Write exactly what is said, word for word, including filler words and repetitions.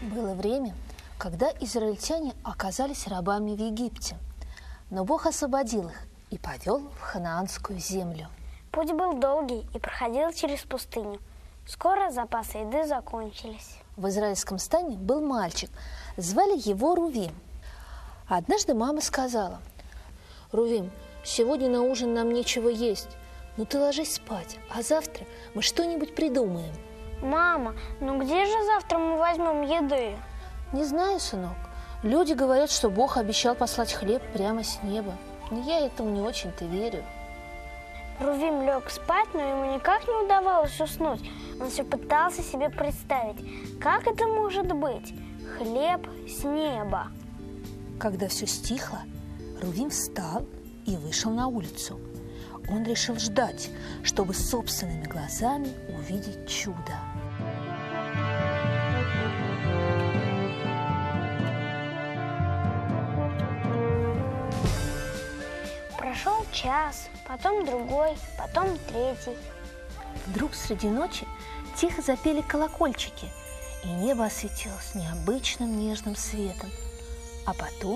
Было время, когда израильтяне оказались рабами в Египте, но Бог освободил их и повел в ханаанскую землю. Путь был долгий и проходил через пустыню. Скоро запасы еды закончились. В израильском стане был мальчик, звали его Рувим. Однажды мама сказала: «Рувим, сегодня на ужин нам нечего есть, ну ты ложись спать, а завтра мы что-нибудь придумаем». Мама, ну где же завтра мы возьмем еды? Не знаю, сынок. Люди говорят, что Бог обещал послать хлеб прямо с неба. Но я этому не очень-то верю. Рувим лег спать, но ему никак не удавалось уснуть. Он все пытался себе представить, как это может быть? Хлеб с неба. Когда все стихло, Рувим встал и вышел на улицу. Он решил ждать, чтобы собственными глазами увидеть чудо. Прошел час, потом другой, потом третий. Вдруг среди ночи тихо запели колокольчики, и небо осветилось необычным нежным светом. А потом